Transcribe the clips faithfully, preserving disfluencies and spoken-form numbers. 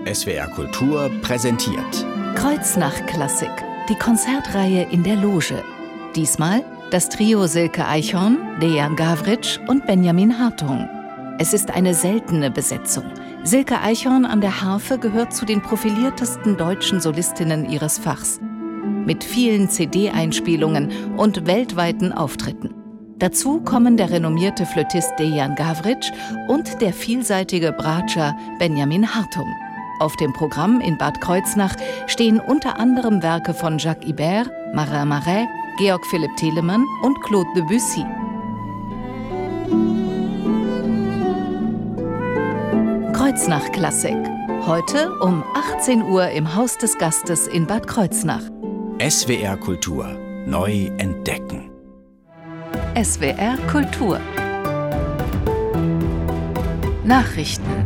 S W R Kultur präsentiert Kreuznach-Klassik, die Konzertreihe in der Loge. Diesmal das Trio Silke Eichhorn, Dejan Gavrič und Benjamin Hartung. Es ist eine seltene Besetzung. Silke Eichhorn an der Harfe gehört zu den profiliertesten deutschen Solistinnen ihres Fachs. Mit vielen C D-Einspielungen und weltweiten Auftritten. Dazu kommen der renommierte Flötist Dejan Gavrič und der vielseitige Bratscher Benjamin Hartung. Auf dem Programm in Bad Kreuznach stehen unter anderem Werke von Jacques Ibert, Marin Marais, Georg Philipp Telemann und Claude Debussy. Kreuznach-Klassik. Heute um achtzehn Uhr im Haus des Gastes in Bad Kreuznach. S W R Kultur neu entdecken. S W R Kultur. Nachrichten.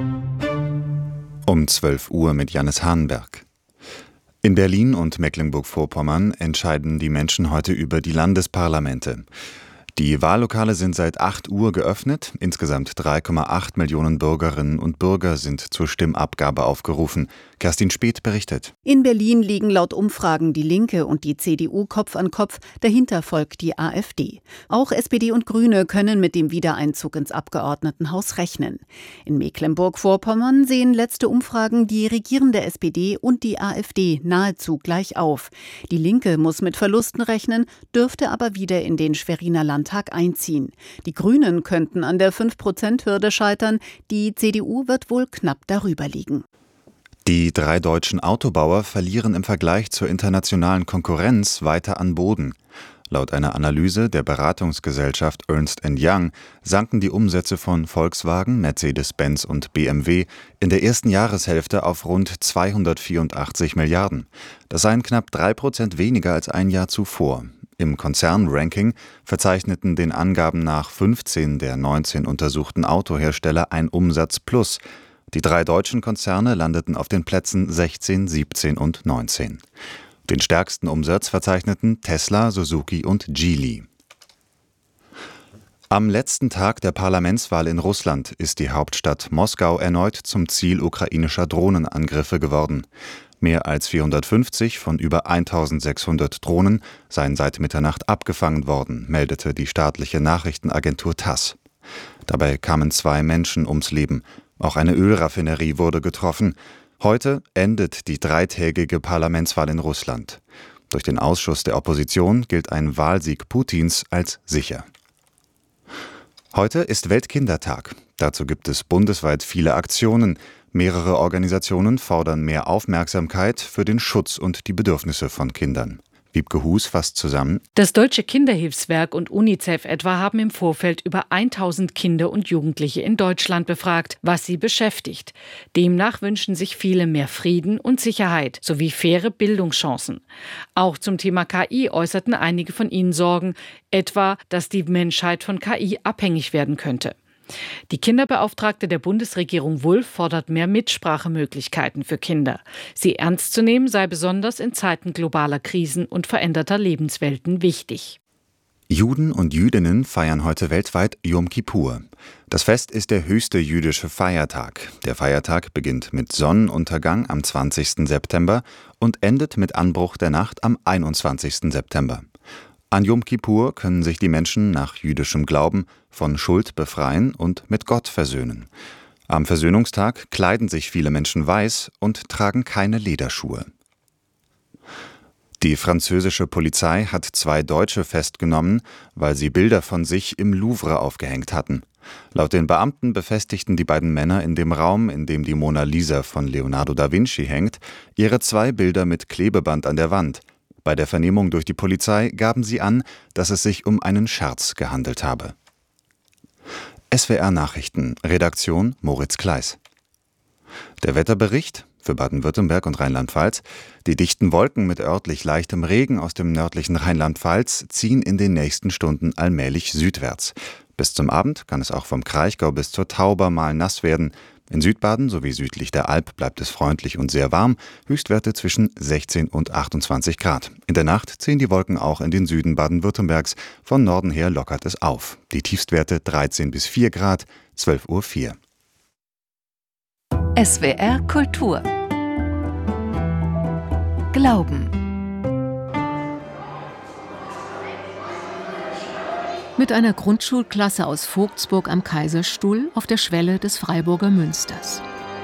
Um zwölf Uhr mit Jannis Hahnberg. In Berlin und Mecklenburg-Vorpommern entscheiden die Menschen heute über die Landesparlamente. Die Wahllokale sind seit acht Uhr geöffnet. Insgesamt drei Komma acht Millionen Bürgerinnen und Bürger sind zur Stimmabgabe aufgerufen. Kerstin Speth berichtet. In Berlin liegen laut Umfragen die Linke und die C D U Kopf an Kopf. Dahinter folgt die AfD. Auch S P D und Grüne können mit dem Wiedereinzug ins Abgeordnetenhaus rechnen. In Mecklenburg-Vorpommern sehen letzte Umfragen die regierende S P D und die AfD nahezu gleich auf. Die Linke muss mit Verlusten rechnen, dürfte aber wieder in den Schweriner Landtag einziehen. Die Grünen könnten an der fünf Prozent Hürde scheitern. Die C D U wird wohl knapp darüber liegen. Die drei deutschen Autobauer verlieren im Vergleich zur internationalen Konkurrenz weiter an Boden. Laut einer Analyse der Beratungsgesellschaft Ernst and Young sanken die Umsätze von Volkswagen, Mercedes-Benz und B M W in der ersten Jahreshälfte auf rund zweihundertvierundachtzig Milliarden. Das seien knapp drei Prozent weniger als ein Jahr zuvor. Im Konzernranking verzeichneten den Angaben nach fünfzehn der neunzehn untersuchten Autohersteller ein Umsatzplus. Die drei deutschen Konzerne landeten auf den Plätzen sechzehn, siebzehn und neunzehn. Den stärksten Umsatz verzeichneten Tesla, Suzuki und Geely. Am letzten Tag der Parlamentswahl in Russland ist die Hauptstadt Moskau erneut zum Ziel ukrainischer Drohnenangriffe geworden. Mehr als vierhundertfünfzig von über eintausendsechshundert Drohnen seien seit Mitternacht abgefangen worden, meldete die staatliche Nachrichtenagentur TASS. Dabei kamen zwei Menschen ums Leben. Auch eine Ölraffinerie wurde getroffen. Heute endet die dreitägige Parlamentswahl in Russland. Durch den Ausschuss der Opposition gilt ein Wahlsieg Putins als sicher. Heute ist Weltkindertag. Dazu gibt es bundesweit viele Aktionen. Mehrere Organisationen fordern mehr Aufmerksamkeit für den Schutz und die Bedürfnisse von Kindern. Wiebke Hus fasst zusammen. Das Deutsche Kinderhilfswerk und UNICEF etwa haben im Vorfeld über tausend Kinder und Jugendliche in Deutschland befragt, was sie beschäftigt. Demnach wünschen sich viele mehr Frieden und Sicherheit sowie faire Bildungschancen. Auch zum Thema K I äußerten einige von ihnen Sorgen, etwa, dass die Menschheit von K I abhängig werden könnte. Die Kinderbeauftragte der Bundesregierung Wulff fordert mehr Mitsprachemöglichkeiten für Kinder. Sie ernst zu nehmen sei besonders in Zeiten globaler Krisen und veränderter Lebenswelten wichtig. Juden und Jüdinnen feiern heute weltweit Jom Kippur. Das Fest ist der höchste jüdische Feiertag. Der Feiertag beginnt mit Sonnenuntergang am zwanzigsten September und endet mit Anbruch der Nacht am einundzwanzigsten September. An Jom Kippur können sich die Menschen nach jüdischem Glauben von Schuld befreien und mit Gott versöhnen. Am Versöhnungstag kleiden sich viele Menschen weiß und tragen keine Lederschuhe. Die französische Polizei hat zwei Deutsche festgenommen, weil sie Bilder von sich im Louvre aufgehängt hatten. Laut den Beamten befestigten die beiden Männer in dem Raum, in dem die Mona Lisa von Leonardo da Vinci hängt, ihre zwei Bilder mit Klebeband an der Wand. Bei der Vernehmung durch die Polizei gaben sie an, dass es sich um einen Scherz gehandelt habe. S W R Nachrichten, Redaktion Moritz Kleis. Der Wetterbericht für Baden-Württemberg und Rheinland-Pfalz. Die dichten Wolken mit örtlich leichtem Regen aus dem nördlichen Rheinland-Pfalz ziehen in den nächsten Stunden allmählich südwärts. Bis zum Abend kann es auch vom Kraichgau bis zur Tauber mal nass werden. In Südbaden sowie südlich der Alp bleibt es freundlich und sehr warm, Höchstwerte zwischen sechzehn und achtundzwanzig Grad. In der Nacht ziehen die Wolken auch in den Süden Baden-Württembergs. Von Norden her lockert es auf. Die Tiefstwerte dreizehn bis vier Grad, zwölf Uhr vier. S W R Kultur. Glauben. Mit einer Grundschulklasse aus Vogtsburg am Kaiserstuhl auf der Schwelle des Freiburger Münsters.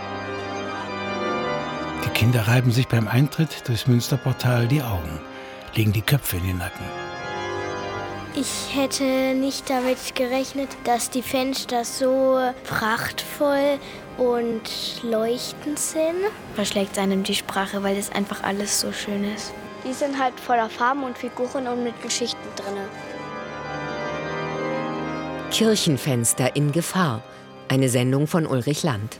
Die Kinder reiben sich beim Eintritt durchs Münsterportal die Augen, legen die Köpfe in den Nacken. Ich hätte nicht damit gerechnet, dass die Fenster so prachtvoll und leuchtend sind. Verschlägt einem die Sprache, weil es einfach alles so schön ist. Die sind halt voller Farben und Figuren und mit Geschichten drin. Kirchenfenster in Gefahr. Eine Sendung von Ulrich Land.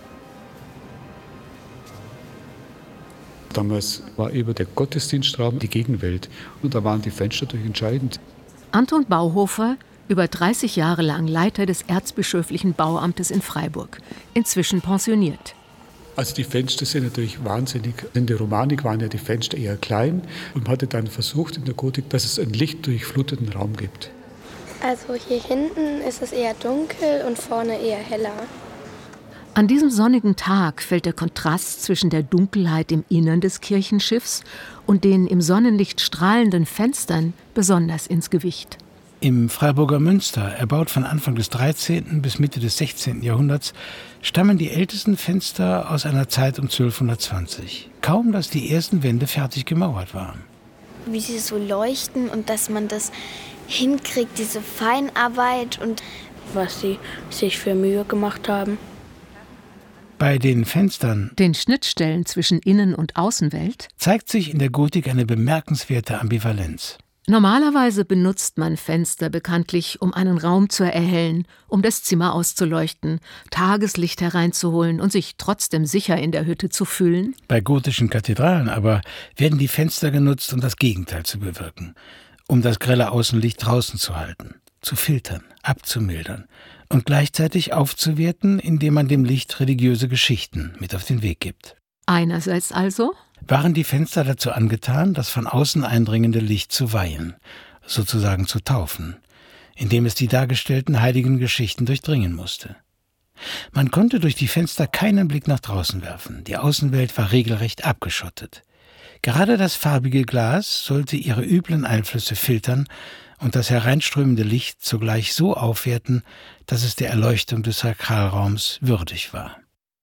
Damals war eben der Gottesdienstraum die Gegenwelt. Und da waren die Fenster durch entscheidend. Anton Bauhofer, über dreißig Jahre lang Leiter des Erzbischöflichen Bauamtes in Freiburg, inzwischen pensioniert. Also die Fenster sind natürlich wahnsinnig. In der Romanik waren ja die Fenster eher klein und man hatte dann versucht in der Gotik, dass es einen lichtdurchfluteten Raum gibt. Also hier hinten ist es eher dunkel und vorne eher heller. An diesem sonnigen Tag fällt der Kontrast zwischen der Dunkelheit im Innern des Kirchenschiffs und den im Sonnenlicht strahlenden Fenstern besonders ins Gewicht. Im Freiburger Münster, erbaut von Anfang des dreizehnten bis Mitte des sechzehnten Jahrhunderts, stammen die ältesten Fenster aus einer Zeit um zwölfhundertzwanzig. Kaum, dass die ersten Wände fertig gemauert waren. Wie sie so leuchten und dass man das hinkriegt, diese Feinarbeit und was sie sich für Mühe gemacht haben. Bei den Fenstern, den Schnittstellen zwischen Innen- und Außenwelt, zeigt sich in der Gotik eine bemerkenswerte Ambivalenz. Normalerweise benutzt man Fenster bekanntlich, um einen Raum zu erhellen, um das Zimmer auszuleuchten, Tageslicht hereinzuholen und sich trotzdem sicher in der Hütte zu fühlen. Bei gotischen Kathedralen aber werden die Fenster genutzt, um das Gegenteil zu bewirken, um das grelle Außenlicht draußen zu halten, zu filtern, abzumildern und gleichzeitig aufzuwerten, indem man dem Licht religiöse Geschichten mit auf den Weg gibt. Einerseits also waren die Fenster dazu angetan, das von außen eindringende Licht zu weihen, sozusagen zu taufen, indem es die dargestellten heiligen Geschichten durchdringen musste. Man konnte durch die Fenster keinen Blick nach draußen werfen, die Außenwelt war regelrecht abgeschottet. Gerade das farbige Glas sollte ihre üblen Einflüsse filtern und das hereinströmende Licht zugleich so aufwerten, dass es der Erleuchtung des Sakralraums würdig war.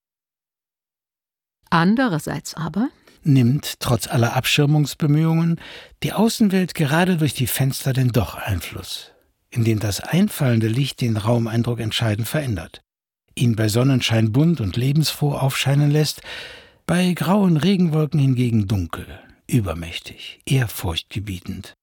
Andererseits aber nimmt, trotz aller Abschirmungsbemühungen, die Außenwelt gerade durch die Fenster denn doch Einfluss, indem das einfallende Licht den Raumeindruck entscheidend verändert, ihn bei Sonnenschein bunt und lebensfroh aufscheinen lässt, bei grauen Regenwolken hingegen dunkel, übermächtig, ehrfurchtgebietend.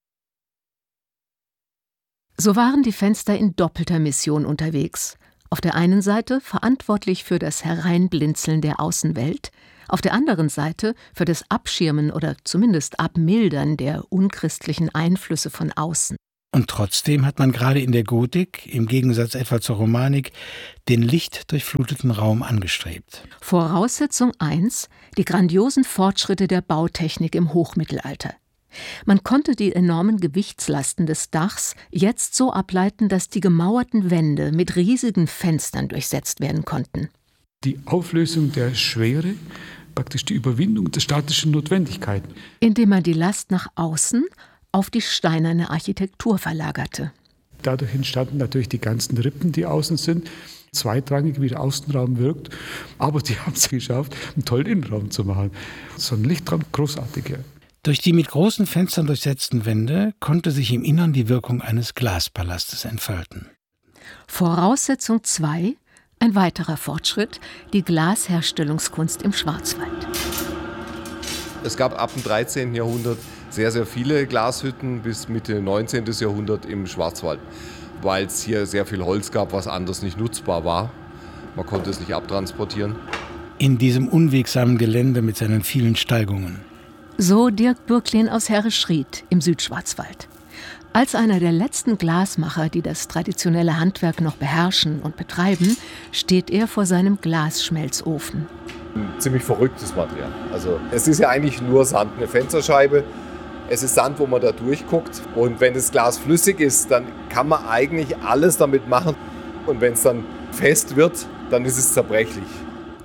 So waren die Fenster in doppelter Mission unterwegs. Auf der einen Seite verantwortlich für das Hereinblinzeln der Außenwelt, auf der anderen Seite für das Abschirmen oder zumindest Abmildern der unchristlichen Einflüsse von außen. Und trotzdem hat man gerade in der Gotik, im Gegensatz etwa zur Romanik, den lichtdurchfluteten Raum angestrebt. Voraussetzung eins: die grandiosen Fortschritte der Bautechnik im Hochmittelalter. Man konnte die enormen Gewichtslasten des Dachs jetzt so ableiten, dass die gemauerten Wände mit riesigen Fenstern durchsetzt werden konnten. Die Auflösung der Schwere, praktisch die Überwindung der statischen Notwendigkeiten. Indem man die Last nach außen auf die steinerne Architektur verlagerte. Dadurch entstanden natürlich die ganzen Rippen, die außen sind. Zweitrangig, wie der Außenraum wirkt. Aber die haben es geschafft, einen tollen Innenraum zu machen. So ein Lichtraum, großartig. Ja. Durch die mit großen Fenstern durchsetzten Wände konnte sich im Innern die Wirkung eines Glaspalastes entfalten. Voraussetzung zwei: ein weiterer Fortschritt, die Glasherstellungskunst im Schwarzwald. Es gab ab dem dreizehnten Jahrhundert sehr, sehr viele Glashütten bis Mitte neunzehnten Jahrhundert im Schwarzwald, weil es hier sehr viel Holz gab, was anders nicht nutzbar war. Man konnte es nicht abtransportieren. In diesem unwegsamen Gelände mit seinen vielen Steigungen. So Dirk Bürklin aus Herreschried im Südschwarzwald. Als einer der letzten Glasmacher, die das traditionelle Handwerk noch beherrschen und betreiben, steht er vor seinem Glasschmelzofen. Ein ziemlich verrücktes Material. Also es ist ja eigentlich nur Sand, eine Fensterscheibe. Es ist Sand, wo man da durchguckt. Und wenn das Glas flüssig ist, dann kann man eigentlich alles damit machen. Und wenn es dann fest wird, dann ist es zerbrechlich.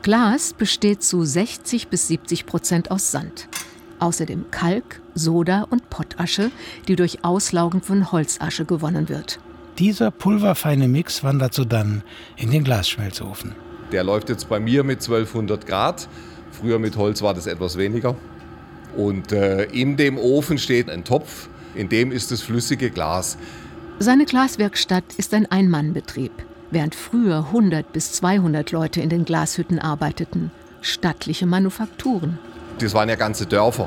Glas besteht zu sechzig bis siebzig Prozent aus Sand. Außerdem Kalk, Soda und Pottasche, die durch Auslaugen von Holzasche gewonnen wird. Dieser pulverfeine Mix wandert sodann in den Glasschmelzofen. Der läuft jetzt bei mir mit zwölfhundert Grad. Früher mit Holz war das etwas weniger. Und äh, in dem Ofen steht ein Topf, in dem ist das flüssige Glas. Seine Glaswerkstatt ist ein Ein-Mann-Betrieb, während früher hundert bis zweihundert Leute in den Glashütten arbeiteten. Stattliche Manufakturen. Das waren ja ganze Dörfer.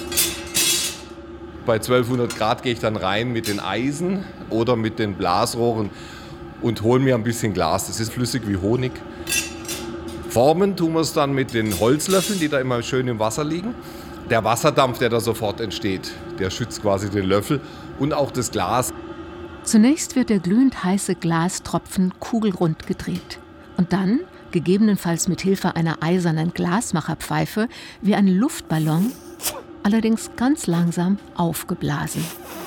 Bei zwölfhundert Grad gehe ich dann rein mit den Eisen oder mit den Blasrohren und hole mir ein bisschen Glas. Das ist flüssig wie Honig. Formen tun wir es dann mit den Holzlöffeln, die da immer schön im Wasser liegen. Der Wasserdampf, der da sofort entsteht, der schützt quasi den Löffel und auch das Glas. Zunächst wird der glühend heiße Glastropfen kugelrund gedreht und dann, gegebenenfalls mit Hilfe einer eisernen Glasmacherpfeife, wie ein Luftballon, allerdings ganz langsam aufgeblasen.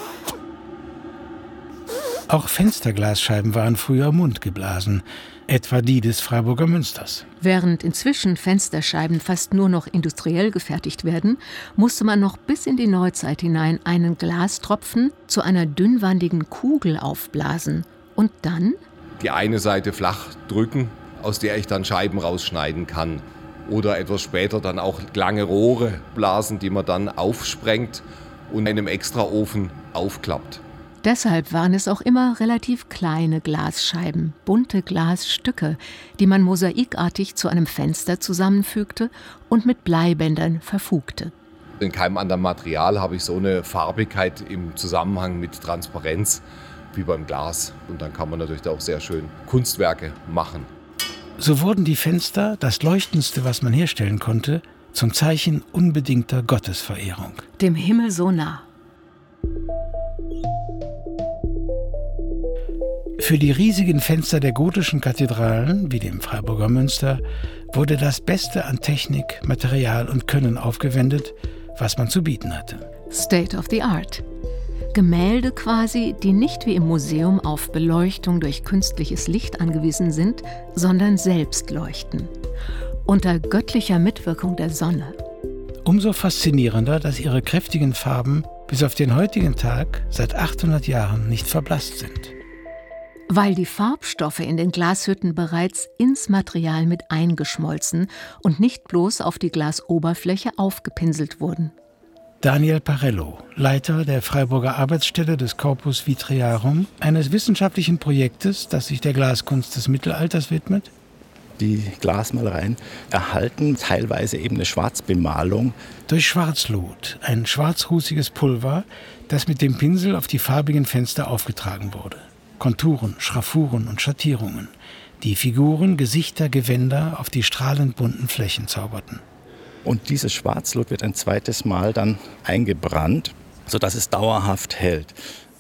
Auch Fensterglasscheiben waren früher mundgeblasen, etwa die des Freiburger Münsters. Während inzwischen Fensterscheiben fast nur noch industriell gefertigt werden, musste man noch bis in die Neuzeit hinein einen Glastropfen zu einer dünnwandigen Kugel aufblasen und dann die eine Seite flach drücken, aus der ich dann Scheiben rausschneiden kann. Oder etwas später dann auch lange Rohre blasen, die man dann aufsprengt und in einem Extraofen aufklappt. Deshalb waren es auch immer relativ kleine Glasscheiben, bunte Glasstücke, die man mosaikartig zu einem Fenster zusammenfügte und mit Bleibändern verfugte. In keinem anderen Material habe ich so eine Farbigkeit im Zusammenhang mit Transparenz wie beim Glas. Und dann kann man natürlich auch sehr schön Kunstwerke machen. So wurden die Fenster, das Leuchtendste, was man herstellen konnte, zum Zeichen unbedingter Gottesverehrung. Dem Himmel so nah. Für die riesigen Fenster der gotischen Kathedralen, wie dem Freiburger Münster, wurde das Beste an Technik, Material und Können aufgewendet, was man zu bieten hatte. State of the Art. Gemälde quasi, die nicht wie im Museum auf Beleuchtung durch künstliches Licht angewiesen sind, sondern selbst leuchten. Unter göttlicher Mitwirkung der Sonne. Umso faszinierender, dass ihre kräftigen Farben bis auf den heutigen Tag seit achthundert Jahren nicht verblasst sind. Weil die Farbstoffe in den Glashütten bereits ins Material mit eingeschmolzen und nicht bloß auf die Glasoberfläche aufgepinselt wurden. Daniel Parello, Leiter der Freiburger Arbeitsstelle des Corpus Vitriarum, eines wissenschaftlichen Projektes, das sich der Glaskunst des Mittelalters widmet. Die Glasmalereien erhalten teilweise eben eine Schwarzbemalung. Durch Schwarzlut, ein schwarzrußiges Pulver, das mit dem Pinsel auf die farbigen Fenster aufgetragen wurde. Konturen, Schraffuren und Schattierungen, die Figuren, Gesichter, Gewänder auf die strahlend bunten Flächen zauberten. Und dieses Schwarzlut wird ein zweites Mal dann eingebrannt, sodass es dauerhaft hält.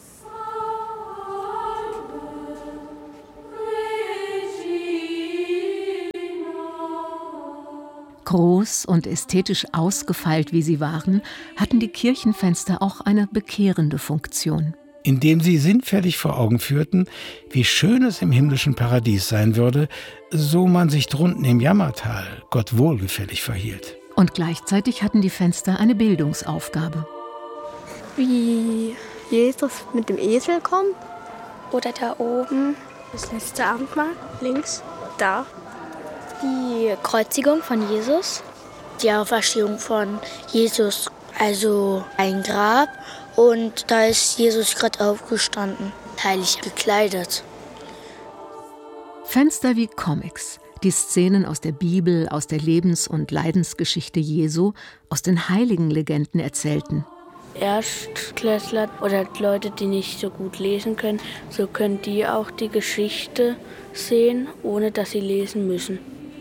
Groß und ästhetisch ausgefeilt wie sie waren, hatten die Kirchenfenster auch eine bekehrende Funktion. Indem sie sinnfällig vor Augen führten, wie schön es im himmlischen Paradies sein würde, so man sich drunten im Jammertal Gott wohlgefällig verhielt. Und gleichzeitig hatten die Fenster eine Bildungsaufgabe. Wie Jesus mit dem Esel kommt. Oder da oben das letzte Abendmahl, links, da. Die Kreuzigung von Jesus. Die Auferstehung von Jesus, also ein Grab. Und da ist Jesus gerade aufgestanden, heilig gekleidet. Fenster wie Comics, die Szenen aus der Bibel, aus der Lebens- und Leidensgeschichte Jesu, aus den Heiligenlegenden erzählten. Erstklässler oder Leute, die nicht so gut lesen können, so können die auch die Geschichte sehen, ohne dass sie lesen müssen.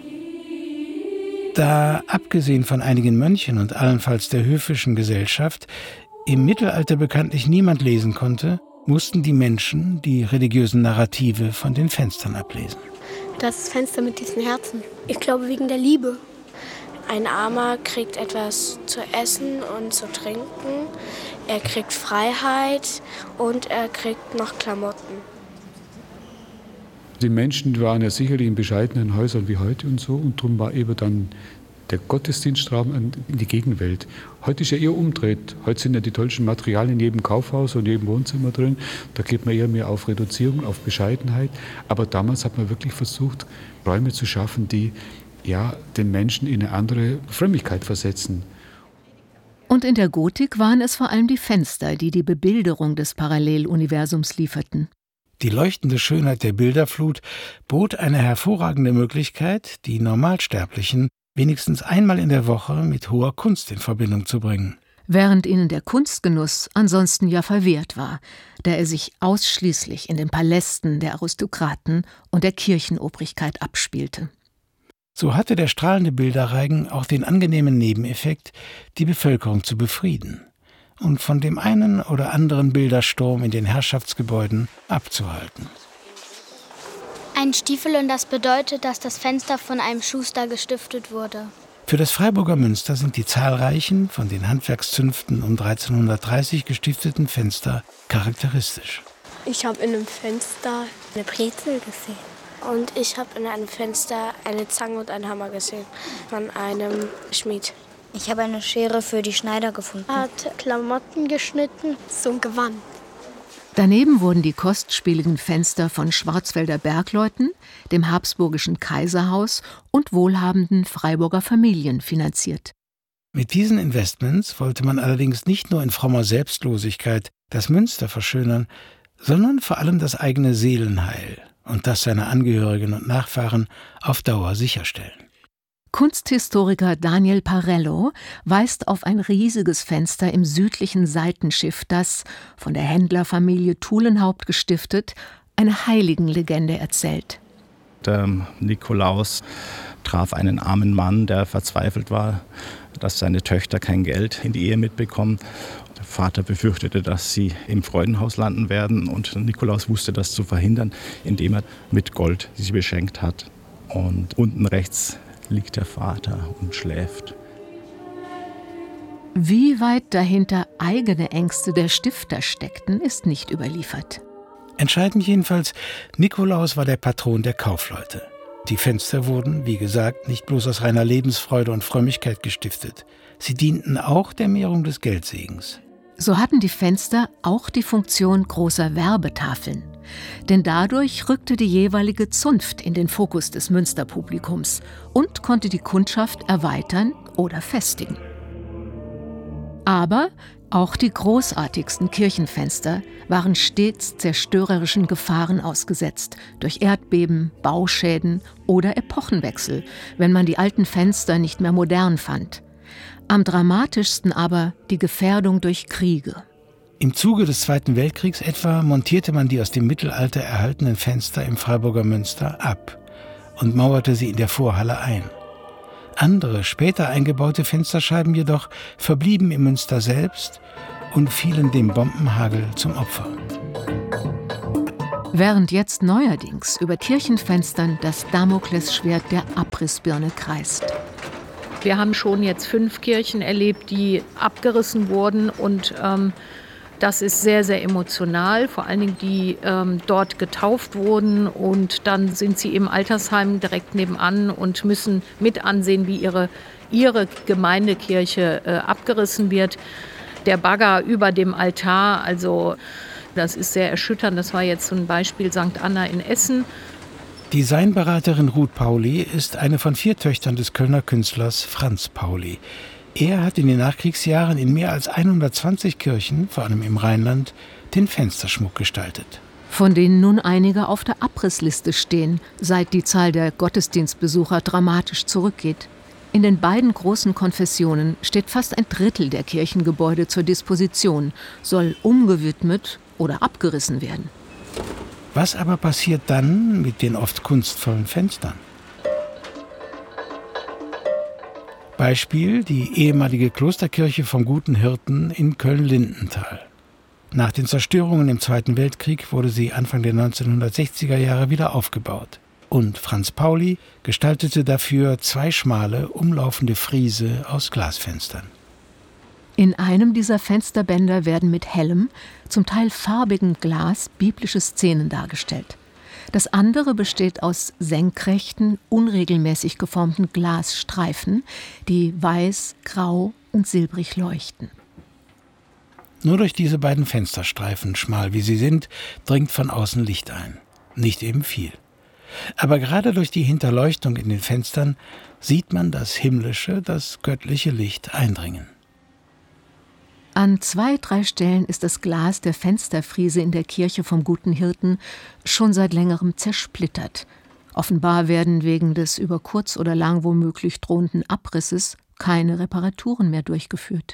Da, abgesehen von einigen Mönchen und allenfalls der höfischen Gesellschaft, im Mittelalter bekanntlich niemand lesen konnte, mussten die Menschen die religiösen Narrative von den Fenstern ablesen. Das Fenster mit diesen Herzen. Ich glaube wegen der Liebe. Ein Armer kriegt etwas zu essen und zu trinken. Er kriegt Freiheit und er kriegt noch Klamotten. Die Menschen waren ja sicherlich in bescheidenen Häusern wie heute und so. Und darum war eben dann der Gottesdienstraum in die Gegenwelt. Heute ist ja eher umdreht. Heute sind ja die tollsten Materialien in jedem Kaufhaus und jedem Wohnzimmer drin. Da geht man eher mehr auf Reduzierung, auf Bescheidenheit. Aber damals hat man wirklich versucht, Räume zu schaffen, die ja, den Menschen in eine andere Frömmigkeit versetzen. Und in der Gotik waren es vor allem die Fenster, die die Bebilderung des Paralleluniversums lieferten. Die leuchtende Schönheit der Bilderflut bot eine hervorragende Möglichkeit, die Normalsterblichen wenigstens einmal in der Woche mit hoher Kunst in Verbindung zu bringen. Während ihnen der Kunstgenuss ansonsten ja verwehrt war, da er sich ausschließlich in den Palästen der Aristokraten und der Kirchenobrigkeit abspielte. So hatte der strahlende Bilderreigen auch den angenehmen Nebeneffekt, die Bevölkerung zu befrieden und von dem einen oder anderen Bildersturm in den Herrschaftsgebäuden abzuhalten. Ein Stiefel, und das bedeutet, dass das Fenster von einem Schuster gestiftet wurde. Für das Freiburger Münster sind die zahlreichen, von den Handwerkszünften um dreizehnhundertdreißig gestifteten Fenster charakteristisch. Ich habe in einem Fenster eine Brezel gesehen. Und ich habe in einem Fenster eine Zange und einen Hammer gesehen von einem Schmied. Ich habe eine Schere für die Schneider gefunden. Er hat Klamotten geschnitten, so ein Gewand. Daneben wurden die kostspieligen Fenster von Schwarzwälder Bergleuten, dem habsburgischen Kaiserhaus und wohlhabenden Freiburger Familien finanziert. Mit diesen Investments wollte man allerdings nicht nur in frommer Selbstlosigkeit das Münster verschönern, sondern vor allem das eigene Seelenheil und das seiner Angehörigen und Nachfahren auf Dauer sicherstellen. Kunsthistoriker Daniel Parello weist auf ein riesiges Fenster im südlichen Seitenschiff, das, von der Händlerfamilie Thulenhaupt gestiftet, eine Heiligenlegende erzählt. Der Nikolaus traf einen armen Mann, der verzweifelt war, dass seine Töchter kein Geld in die Ehe mitbekommen. Der Vater befürchtete, dass sie im Freudenhaus landen werden, und Nikolaus wusste das zu verhindern, indem er mit Gold sie beschenkt hat. Und unten rechts liegt der Vater und schläft. Wie weit dahinter eigene Ängste der Stifter steckten, ist nicht überliefert. Entscheidend jedenfalls, Nikolaus war der Patron der Kaufleute. Die Fenster wurden, wie gesagt, nicht bloß aus reiner Lebensfreude und Frömmigkeit gestiftet. Sie dienten auch der Mehrung des Geldsegens. So hatten die Fenster auch die Funktion großer Werbetafeln. Denn dadurch rückte die jeweilige Zunft in den Fokus des Münsterpublikums und konnte die Kundschaft erweitern oder festigen. Aber auch die großartigsten Kirchenfenster waren stets zerstörerischen Gefahren ausgesetzt, durch Erdbeben, Bauschäden oder Epochenwechsel, wenn man die alten Fenster nicht mehr modern fand. Am dramatischsten aber die Gefährdung durch Kriege. Im Zuge des Zweiten Weltkriegs etwa montierte man die aus dem Mittelalter erhaltenen Fenster im Freiburger Münster ab und mauerte sie in der Vorhalle ein. Andere, später eingebaute Fensterscheiben jedoch verblieben im Münster selbst und fielen dem Bombenhagel zum Opfer. Während jetzt neuerdings über Kirchenfenstern das Damoklesschwert der Abrissbirne kreist. Wir haben schon jetzt fünf Kirchen erlebt, die abgerissen wurden, und ähm, das ist sehr, sehr emotional, vor allen Dingen die ähm, dort getauft wurden, und dann sind sie im Altersheim direkt nebenan und müssen mit ansehen, wie ihre, ihre Gemeindekirche äh, abgerissen wird. Der Bagger über dem Altar, also das ist sehr erschütternd. Das war jetzt so ein Beispiel Sankt Anna in Essen. Designberaterin Ruth Pauli ist eine von vier Töchtern des Kölner Künstlers Franz Pauli. Er hat in den Nachkriegsjahren in mehr als hundertzwanzig Kirchen, vor allem im Rheinland, den Fensterschmuck gestaltet. Von denen nun einige auf der Abrissliste stehen, seit die Zahl der Gottesdienstbesucher dramatisch zurückgeht. In den beiden großen Konfessionen steht fast ein Drittel der Kirchengebäude zur Disposition, soll umgewidmet oder abgerissen werden. Was aber passiert dann mit den oft kunstvollen Fenstern? Beispiel die ehemalige Klosterkirche vom Guten Hirten in Köln-Lindenthal. Nach den Zerstörungen im Zweiten Weltkrieg wurde sie Anfang der neunzehnhundertsechziger Jahre wieder aufgebaut. Und Franz Pauli gestaltete dafür zwei schmale, umlaufende Friese aus Glasfenstern. In einem dieser Fensterbänder werden mit hellem, zum Teil farbigem Glas biblische Szenen dargestellt. Das andere besteht aus senkrechten, unregelmäßig geformten Glasstreifen, die weiß, grau und silbrig leuchten. Nur durch diese beiden Fensterstreifen, schmal wie sie sind, dringt von außen Licht ein. Nicht eben viel. Aber gerade durch die Hinterleuchtung in den Fenstern sieht man das himmlische, das göttliche Licht eindringen. An zwei, drei Stellen ist das Glas der Fensterfriese in der Kirche vom Guten Hirten schon seit längerem zersplittert. Offenbar werden wegen des über kurz oder lang womöglich drohenden Abrisses keine Reparaturen mehr durchgeführt.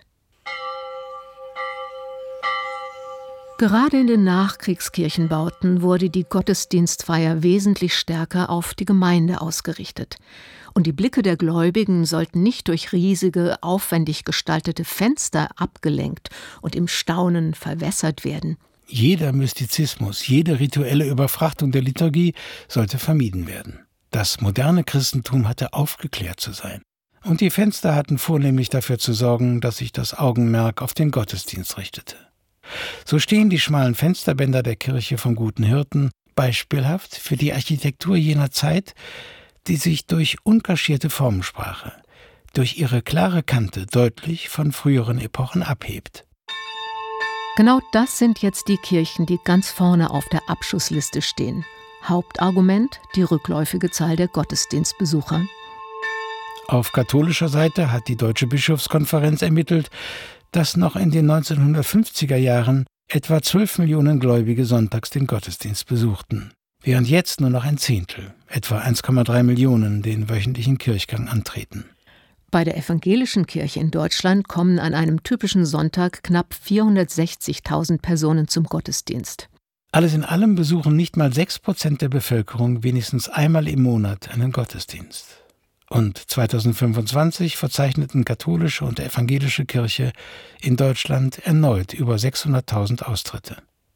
Gerade in den Nachkriegskirchenbauten wurde die Gottesdienstfeier wesentlich stärker auf die Gemeinde ausgerichtet. Und die Blicke der Gläubigen sollten nicht durch riesige, aufwendig gestaltete Fenster abgelenkt und im Staunen verwässert werden. Jeder Mystizismus, jede rituelle Überfrachtung der Liturgie sollte vermieden werden. Das moderne Christentum hatte aufgeklärt zu sein. Und die Fenster hatten vornehmlich dafür zu sorgen, dass sich das Augenmerk auf den Gottesdienst richtete. So stehen die schmalen Fensterbänder der Kirche vom Guten Hirten beispielhaft für die Architektur jener Zeit, die sich durch unkaschierte Formensprache, durch ihre klare Kante deutlich von früheren Epochen abhebt. Genau das sind jetzt die Kirchen, die ganz vorne auf der Abschussliste stehen. Hauptargument die rückläufige Zahl der Gottesdienstbesucher. Auf katholischer Seite hat die Deutsche Bischofskonferenz ermittelt, dass noch in den neunzehnhundertfünfziger Jahren etwa zwölf Millionen Gläubige sonntags den Gottesdienst besuchten, während jetzt nur noch ein Zehntel, etwa eins Komma drei Millionen, den wöchentlichen Kirchgang antreten. Bei der evangelischen Kirche in Deutschland kommen an einem typischen Sonntag knapp vierhundertsechzigtausend Personen zum Gottesdienst. Alles in allem besuchen nicht mal sechs Prozent der Bevölkerung wenigstens einmal im Monat einen Gottesdienst. Und zweitausendfünfundzwanzig verzeichneten katholische und evangelische Kirche in Deutschland erneut über sechshunderttausend Austritte.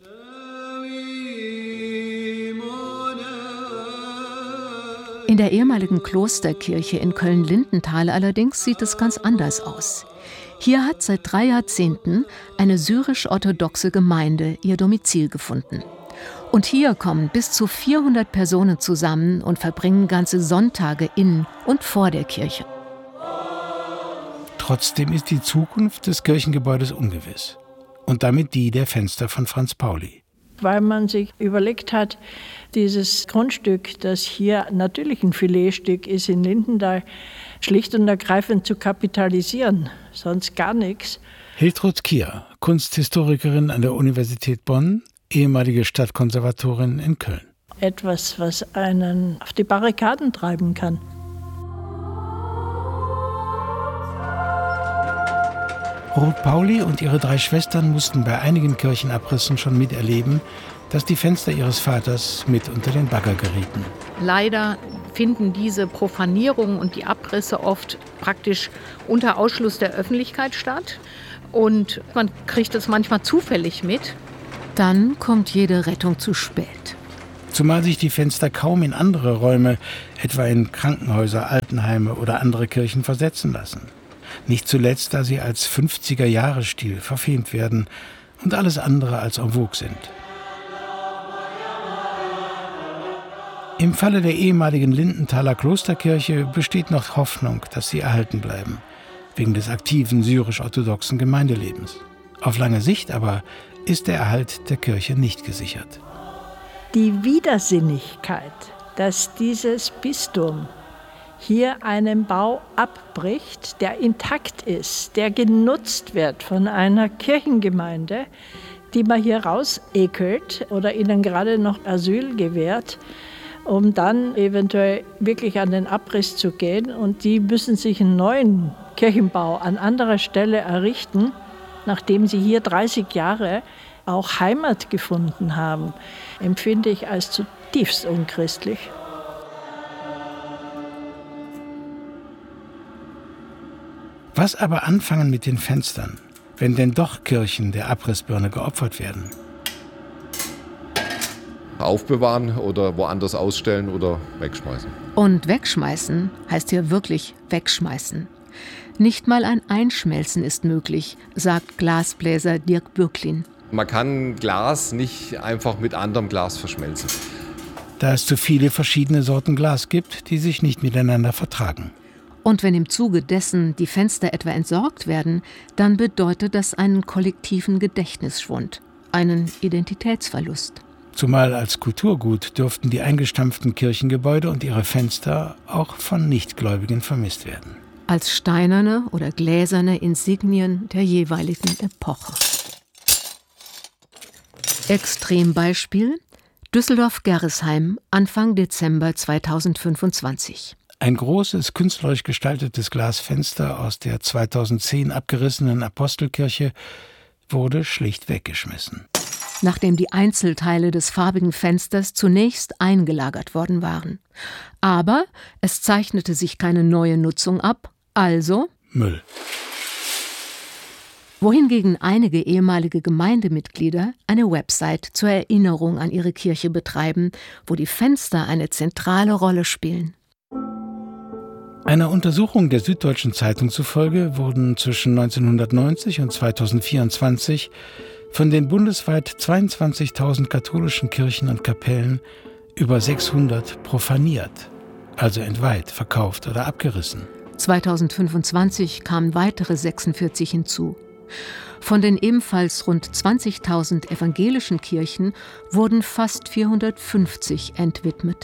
In der ehemaligen Klosterkirche in Köln-Lindenthal allerdings sieht es ganz anders aus. Hier hat seit drei Jahrzehnten eine syrisch-orthodoxe Gemeinde ihr Domizil gefunden. Und hier kommen bis zu vierhundert Personen zusammen und verbringen ganze Sonntage in und vor der Kirche. Trotzdem ist die Zukunft des Kirchengebäudes ungewiss. Und damit die der Fenster von Franz Pauli. Weil man sich überlegt hat, dieses Grundstück, das hier natürlich ein Filetstück ist in Lindenthal, schlicht und ergreifend zu kapitalisieren, sonst gar nichts. Hiltrud Kier, Kunsthistorikerin an der Universität Bonn, ehemalige Stadtkonservatorin in Köln. Etwas, was einen auf die Barrikaden treiben kann. Ruth Pauli und ihre drei Schwestern mussten bei einigen Kirchenabrissen schon miterleben, dass die Fenster ihres Vaters mit unter den Bagger gerieten. Leider finden diese Profanierungen und die Abrisse oft praktisch unter Ausschluss der Öffentlichkeit statt. Und man kriegt es manchmal zufällig mit. Dann kommt jede Rettung zu spät. Zumal sich die Fenster kaum in andere Räume, etwa in Krankenhäuser, Altenheime oder andere Kirchen versetzen lassen. Nicht zuletzt, da sie als fünfziger-Jahre-Stil verfemt werden und alles andere als en vogue sind. Im Falle der ehemaligen Lindenthaler Klosterkirche besteht noch Hoffnung, dass sie erhalten bleiben, wegen des aktiven syrisch-orthodoxen Gemeindelebens. Auf lange Sicht aber ist der Erhalt der Kirche nicht gesichert. Die Widersinnigkeit, dass dieses Bistum hier einen Bau abbricht, der intakt ist, der genutzt wird von einer Kirchengemeinde, die man hier rausekelt oder ihnen gerade noch Asyl gewährt, um dann eventuell wirklich an den Abriss zu gehen. Und die müssen sich einen neuen Kirchenbau an anderer Stelle errichten, nachdem sie hier dreißig Jahre auch Heimat gefunden haben, empfinde ich als zutiefst unchristlich. Was aber anfangen mit den Fenstern, wenn denn doch Kirchen der Abrissbirne geopfert werden? Aufbewahren oder woanders ausstellen oder wegschmeißen. Und wegschmeißen heißt hier wirklich wegschmeißen. Nicht mal ein Einschmelzen ist möglich, sagt Glasbläser Dirk Bürklin. Man kann Glas nicht einfach mit anderem Glas verschmelzen. da es zu viele verschiedene Sorten Glas gibt, die sich nicht miteinander vertragen. Und wenn im Zuge dessen die Fenster etwa entsorgt werden, dann bedeutet das einen kollektiven Gedächtnisschwund, einen Identitätsverlust. Zumal als Kulturgut dürften die eingestampften Kirchengebäude und ihre Fenster auch von Nichtgläubigen vermisst werden. Als steinerne oder gläserne Insignien der jeweiligen Epoche. Extrembeispiel: Düsseldorf-Gerresheim, Anfang Dezember zweitausendfünfundzwanzig. Ein großes, künstlerisch gestaltetes Glasfenster aus der zweitausendzehn abgerissenen Apostelkirche wurde schlicht weggeschmissen. Nachdem die Einzelteile des farbigen Fensters zunächst eingelagert worden waren. Aber es zeichnete sich keine neue Nutzung ab, also Müll. Wohingegen einige ehemalige Gemeindemitglieder eine Website zur Erinnerung an ihre Kirche betreiben, wo die Fenster eine zentrale Rolle spielen. Einer Untersuchung der Süddeutschen Zeitung zufolge wurden zwischen neunzehnhundertneunzig und zweitausendvierundzwanzig von den bundesweit zweiundzwanzigtausend katholischen Kirchen und Kapellen über sechshundert profaniert, also entweiht, verkauft oder abgerissen. zweitausendfünfundzwanzig kamen weitere sechsundvierzig hinzu. Von den ebenfalls rund zwanzigtausend evangelischen Kirchen wurden fast vierhundertfünfzig entwidmet.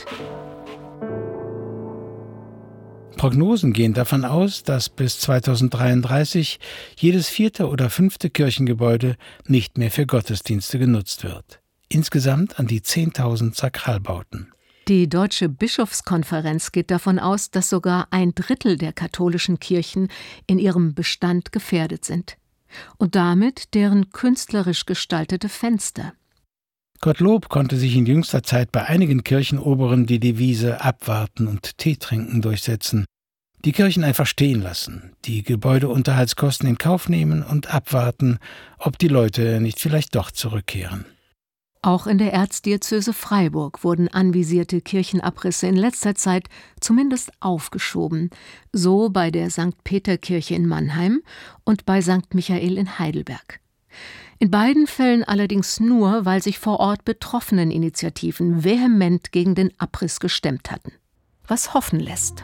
Prognosen gehen davon aus, dass bis zweitausenddreiunddreißig jedes vierte oder fünfte Kirchengebäude nicht mehr für Gottesdienste genutzt wird. Insgesamt an die zehntausend Sakralbauten. Die Deutsche Bischofskonferenz geht davon aus, dass sogar ein Drittel der katholischen Kirchen in ihrem Bestand gefährdet sind. Und damit deren künstlerisch gestaltete Fenster. Gottlob konnte sich in jüngster Zeit bei einigen Kirchenoberen die Devise abwarten und Tee trinken durchsetzen. Die Kirchen einfach stehen lassen, die Gebäudeunterhaltskosten in Kauf nehmen und abwarten, ob die Leute nicht vielleicht doch zurückkehren. Auch in der Erzdiözese Freiburg wurden anvisierte Kirchenabrisse in letzter Zeit zumindest aufgeschoben, so bei der Sankt Peter-Kirche in Mannheim und bei Sankt Michael in Heidelberg. In beiden Fällen allerdings nur, weil sich vor Ort Betroffeneninitiativen vehement gegen den Abriss gestemmt hatten. Was hoffen lässt.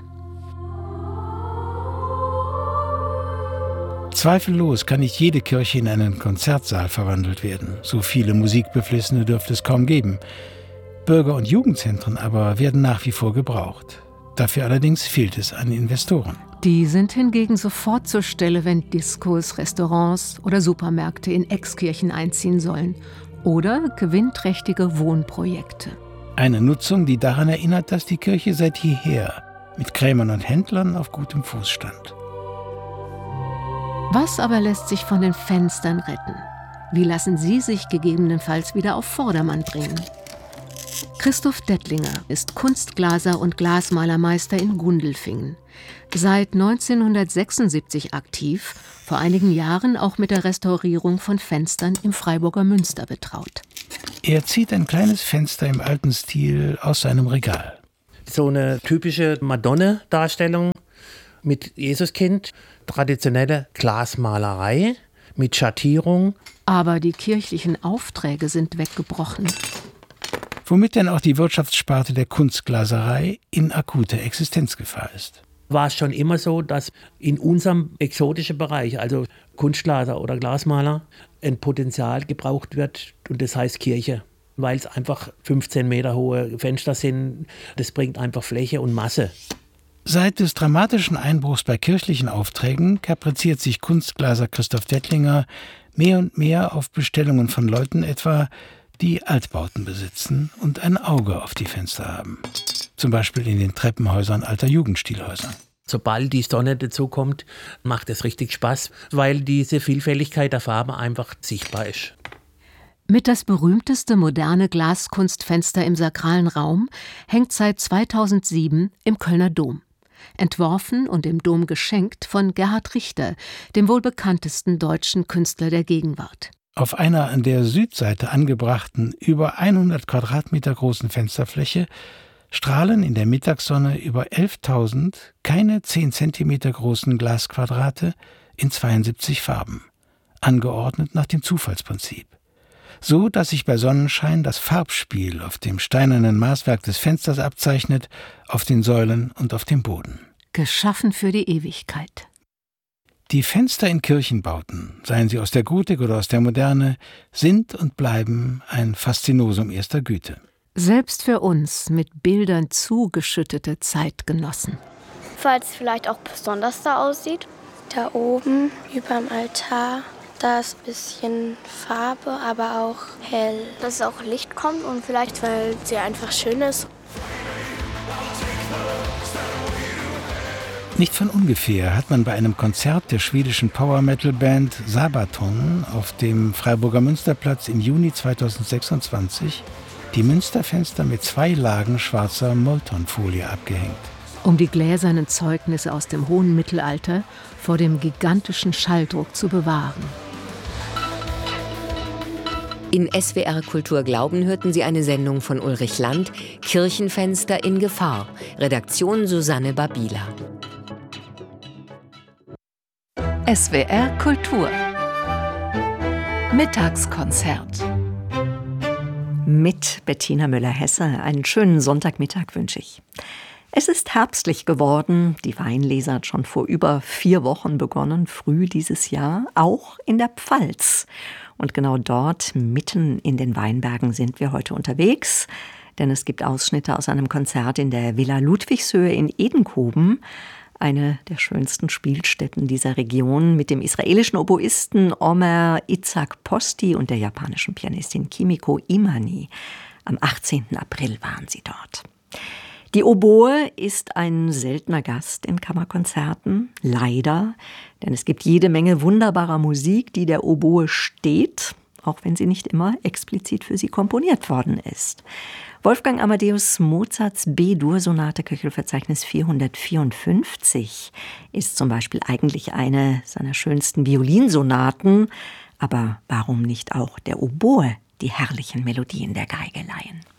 Zweifellos kann nicht jede Kirche in einen Konzertsaal verwandelt werden. So viele Musikbeflissene dürfte es kaum geben. Bürger- und Jugendzentren aber werden nach wie vor gebraucht. Dafür allerdings fehlt es an Investoren. Die sind hingegen sofort zur Stelle, wenn Diskos, Restaurants oder Supermärkte in Ex-Kirchen einziehen sollen. Oder gewinnträchtige Wohnprojekte. Eine Nutzung, die daran erinnert, dass die Kirche seit jeher mit Krämern und Händlern auf gutem Fuß stand. Was aber lässt sich von den Fenstern retten? Wie lassen sie sich gegebenenfalls wieder auf Vordermann bringen? Christoph Dettlinger ist Kunstglaser und Glasmalermeister in Gundelfingen. Seit neunzehnhundertsechsundsiebzig aktiv, vor einigen Jahren auch mit der Restaurierung von Fenstern im Freiburger Münster betraut. Er zieht ein kleines Fenster im alten Stil aus seinem Regal. So eine typische Madonna-Darstellung mit Jesuskind, traditionelle Glasmalerei mit Schattierung. Aber die kirchlichen Aufträge sind weggebrochen. Womit denn auch die Wirtschaftssparte der Kunstglaserei in akuter Existenzgefahr ist. War es schon immer so, dass in unserem exotischen Bereich, also Kunstglaser oder Glasmaler, ein Potenzial gebraucht wird und das heißt Kirche. Weil es einfach fünfzehn Meter hohe Fenster sind, das bringt einfach Fläche und Masse. Seit des dramatischen Einbruchs bei kirchlichen Aufträgen kapriziert sich Kunstglaser Christoph Dettlinger mehr und mehr auf Bestellungen von Leuten etwa, die Altbauten besitzen und ein Auge auf die Fenster haben. Zum Beispiel in den Treppenhäusern alter Jugendstilhäuser. Sobald die Sonne dazu kommt, macht es richtig Spaß, weil diese Vielfältigkeit der Farben einfach sichtbar ist. Mit das berühmteste moderne Glaskunstfenster im sakralen Raum hängt seit zweitausendsieben im Kölner Dom. Entworfen und im Dom geschenkt von Gerhard Richter, dem wohl bekanntesten deutschen Künstler der Gegenwart. Auf einer an der Südseite angebrachten, über hundert Quadratmeter großen Fensterfläche strahlen in der Mittagssonne über elftausend keine zehn Zentimeter großen Glasquadrate in zweiundsiebzig Farben, angeordnet nach dem Zufallsprinzip. so dass sich bei Sonnenschein das Farbspiel auf dem steinernen Maßwerk des Fensters abzeichnet, auf den Säulen und auf dem Boden. Geschaffen für die Ewigkeit. Die Fenster in Kirchenbauten, seien sie aus der Gotik oder aus der Moderne, sind und bleiben ein Faszinosum erster Güte. Selbst für uns mit Bildern zugeschüttete Zeitgenossen. Falls es vielleicht auch besonders da aussieht. Da oben über dem Altar, da ist ein bisschen Farbe, aber auch hell. Dass auch Licht kommt und vielleicht, weil sie einfach schön ist. Nicht von ungefähr hat man bei einem Konzert der schwedischen Power-Metal-Band Sabaton auf dem Freiburger Münsterplatz im Juni zweitausendsechsundzwanzig die Münsterfenster mit zwei Lagen schwarzer Moltonfolie abgehängt. Um die gläsernen Zeugnisse aus dem hohen Mittelalter vor dem gigantischen Schalldruck zu bewahren. In S W R Kultur Glauben hörten Sie eine Sendung von Ulrich Land, Kirchenfenster in Gefahr, Redaktion Susanne Babila. S W R Kultur Mittagskonzert mit Bettina Müller-Hesse. Einen schönen Sonntagmittag wünsche ich. Es ist herbstlich geworden. Die Weinlese hat schon vor über vier Wochen begonnen, früh dieses Jahr, auch in der Pfalz. Und genau dort, mitten in den Weinbergen, sind wir heute unterwegs. Denn es gibt Ausschnitte aus einem Konzert in der Villa Ludwigshöhe in Edenkoben, eine der schönsten Spielstätten dieser Region, mit dem israelischen Oboisten Omer Itzhak Posti und der japanischen Pianistin Kimiko Imani. Am achtzehnten April waren sie dort. Die Oboe ist ein seltener Gast in Kammerkonzerten, leider, denn es gibt jede Menge wunderbarer Musik, die der Oboe steht, auch wenn sie nicht immer explizit für sie komponiert worden ist. Wolfgang Amadeus Mozarts B-Dur-Sonate, Köchelverzeichnis vierhundertvierundfünfzig, ist zum Beispiel eigentlich eine seiner schönsten Violinsonaten. Aber warum nicht auch der Oboe die herrlichen Melodien der Geige leihen?